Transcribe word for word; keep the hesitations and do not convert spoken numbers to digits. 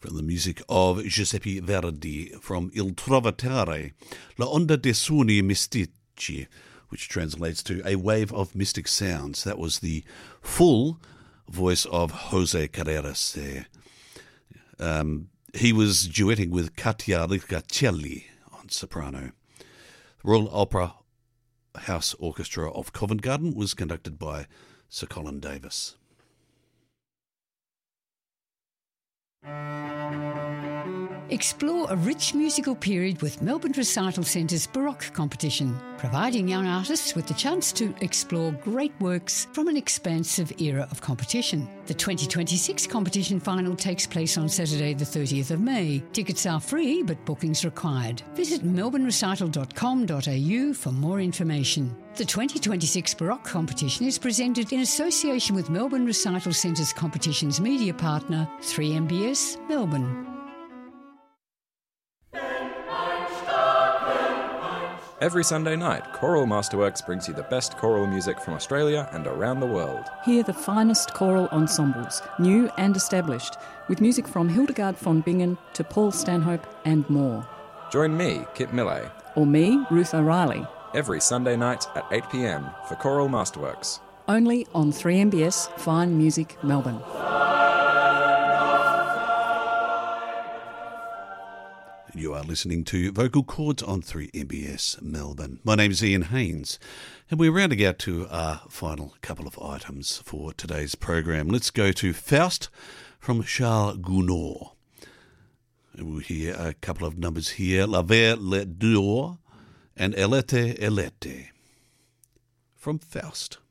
from the music of Giuseppe Verdi from Il Trovatore, La Onda dei Suoni Mistici, which translates to A Wave of Mystic Sounds. That was the full voice of Jose Carreras there. Um, he was duetting with Katia Ricacelli on soprano. The Royal Opera House Orchestra of Covent Garden was conducted by Sir Colin Davis. Explore a rich musical period with Melbourne Recital Centre's Baroque competition, providing young artists with the chance to explore great works from an expansive era of competition. The twenty twenty-six competition final takes place on Saturday the thirtieth of May. Tickets are free, but bookings required. Visit melbourne recital dot com dot a u for more information. The twenty twenty-six Baroque competition is presented in association with Melbourne Recital Centre's competition's media partner, three M B S Melbourne. Every Sunday night, Choral Masterworks brings you the best choral music from Australia and around the world. Hear the finest choral ensembles, new and established, with music from Hildegard von Bingen to Paul Stanhope and more. Join me, Kit Millay, or me, Ruth O'Reilly, every Sunday night at eight p m for Choral Masterworks. Only on three M B S Fine Music Melbourne. You are listening to Vocal Chords on three M B S Melbourne. My name is Ian Haynes, and we're rounding out to our final couple of items for today's program. Let's go to Faust from Charles Gounod. And we'll hear a couple of numbers here, La Ver le Dehors and Elete Elete from Faust.